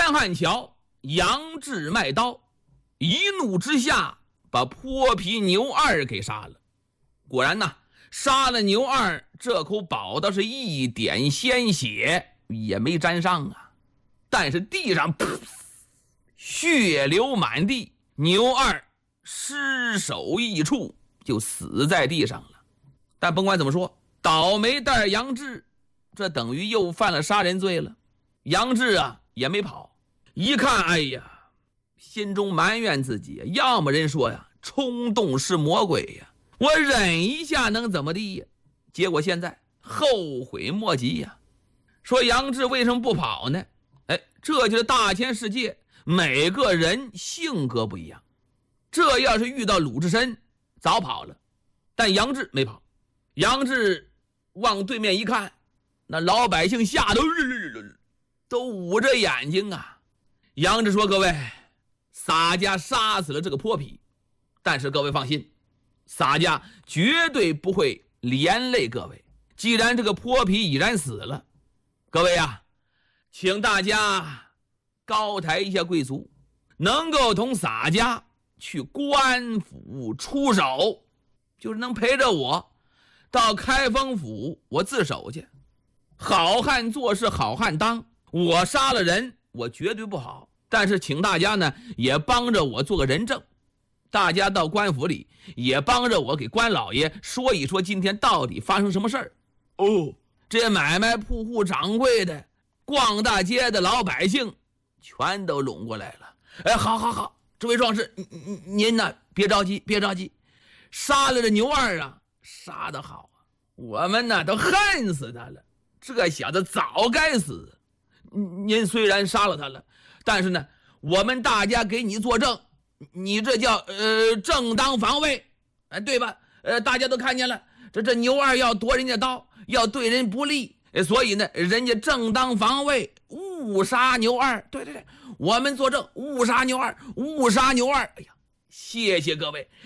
天汉桥杨志卖刀，一怒之下把泼皮牛二给杀了。果然呐，杀了牛二，这口宝刀是一点鲜血也没沾上啊，但是地上血流满地，牛二尸首异处，就死在地上了。但甭管怎么说，倒霉蛋杨志这等于又犯了杀人罪了。杨志啊也没跑，一看哎呀，心中埋怨自己，要么人说呀，冲动是魔鬼呀，我忍一下能怎么地呀？结果现在后悔莫及呀。说杨志为什么不跑呢？这就是大千世界，每个人性格不一样。这要是遇到鲁智深早跑了，但杨志没跑。杨志往对面一看，那老百姓吓得都捂着眼睛啊。杨志说，各位，洒家杀死了这个泼皮，但是各位放心，洒家绝对不会连累各位。既然这个泼皮已然死了，各位啊，请大家高抬一下贵族，能够同洒家去官府出手，就是能陪着我到开封府我自首去。好汉做事好汉当，我杀了人我绝对不好，但是请大家呢也帮着我做个人证，大家到官府里也帮着我给官老爷说一说今天到底发生什么事儿。这买卖铺户掌柜的，逛大街的老百姓全都拢过来了。好，这位壮士，您呢别着急，杀了这牛二啊，杀得好啊，我们呢都恨死他了，这小子早该死。您虽然杀了他了，但是呢我们大家给你作证，你这叫正当防卫，对吧？大家都看见了，这牛二要夺人家刀，要对人不利，所以呢人家正当防卫，误杀牛二。对，我们作证，误杀牛二。哎呀，谢谢各位。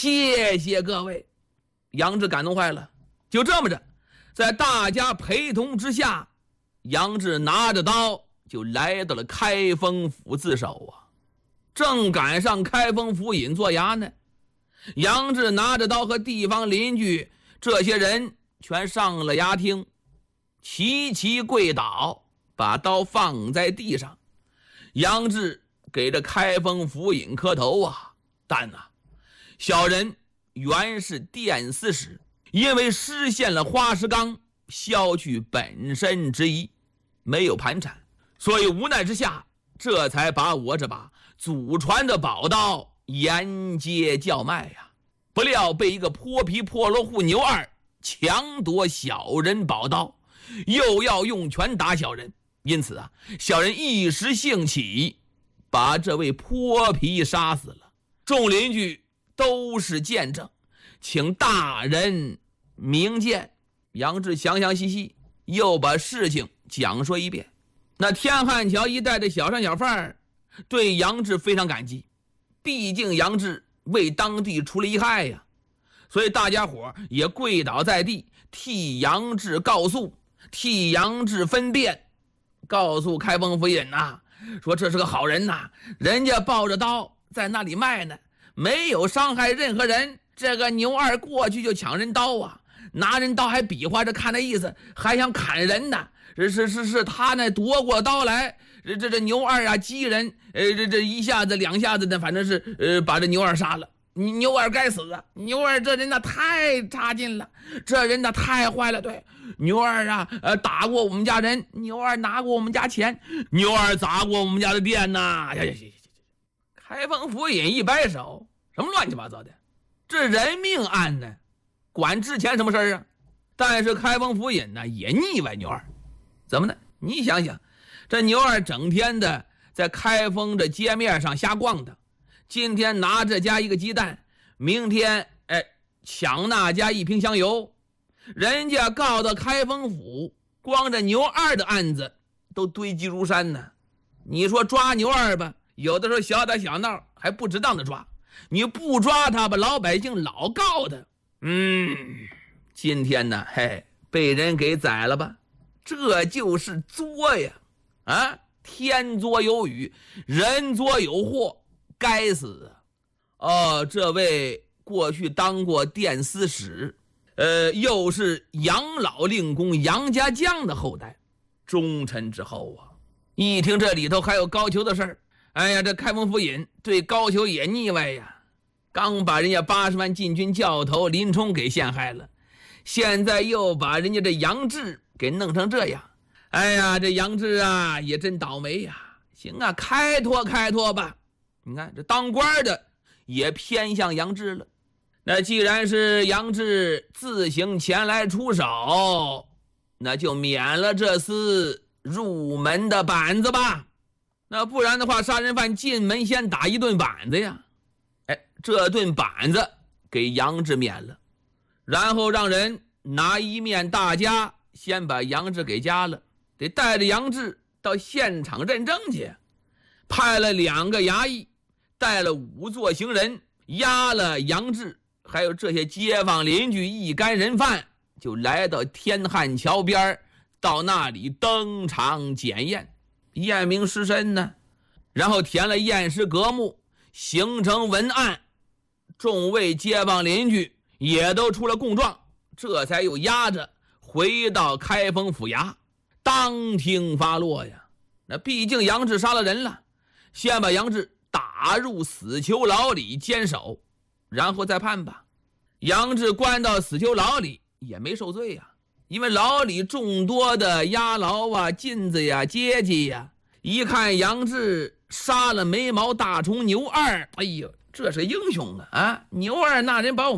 杨志感动坏了。就这么着，在大家陪同之下，杨志拿着刀就来到了开封府自首啊。正赶上开封府尹做衙呢，杨志拿着刀和地方邻居这些人全上了衙厅，齐跪倒，把刀放在地上。杨志给这开封府尹磕头啊，但小人原是殿司使，因为失陷了花石纲，消去本身之一，没有盘缠，所以无奈之下，这才把我这把祖传的宝刀沿街叫卖呀。不料被一个泼皮破落户牛二强夺小人宝刀，又要用拳打小人，因此小人一时兴起，把这位泼皮杀死了。众邻居都是见证，请大人明鉴。杨志详细又把事情讲说一遍。那天汉桥一带的小商小贩对杨志非常感激，毕竟杨志为当地除了一害呀，所以大家伙也跪倒在地，替杨志告诉，替杨志分辨，告诉开封府尹说这是个好人人家抱着刀在那里卖呢，没有伤害任何人。这个牛二过去就抢人刀拿人刀还比划着看那意思，还想砍人呢。是他呢夺过刀来，这牛二击人，这一下子两下子的，反正是把这牛二杀了。牛二该死啊！牛二这人太差劲了，这人太坏了。对，牛二打过我们家人，牛二拿过我们家钱，牛二砸过我们家的店开封府尹一摆手，什么乱七八糟的，这人命案呢，管之前什么事啊？但是开封府尹也腻歪牛二。怎么呢？你想想，这牛二整天的在开封这街面上瞎逛的，今天拿这家一个鸡蛋，明天抢那家一瓶香油，人家告到开封府，光这牛二的案子都堆积如山呢。你说抓牛二吧，有的时候小打小闹还不值当的抓，你不抓他吧，老百姓老告他。今天呢被人给宰了吧，这就是作呀。 天作有雨，人作有祸，该死啊！这位过去当过殿司使，又是杨老令公杨家将的后代，忠臣之后啊！一听这里头还有高俅的事儿，哎呀，这开封府尹对高俅也腻歪呀，刚把人家80万禁军教头林冲给陷害了，现在又把人家这杨志给弄成这样，哎呀，这杨志啊也真倒霉呀！行啊，开脱开脱吧。你看这当官的也偏向杨志了。那既然是杨志自行前来出手，那就免了这厮入门的板子吧。那不然的话，杀人犯进门先打一顿板子呀。哎，这顿板子给杨志免了，然后让人拿一面大枷先把杨志给夹了，得带着杨志到现场认证去。派了2个衙役，带了5座行人，押了杨志还有这些街坊邻居一干人犯，就来到天汉桥边，到那里登场检验，验明尸身呢，然后填了验尸格目，形成文案。众位街坊邻居也都出了供状，这才又押着回到开封府衙当庭发落呀。那毕竟杨志杀了人了，先把杨志打入死囚牢里监守，然后再判吧。杨志关到死囚牢里也没受罪呀，因为牢里众多的押牢啊、禁子呀、阶级呀，一看杨志杀了眉毛大虫牛二，哎呦，这是英雄啊！牛二那人把我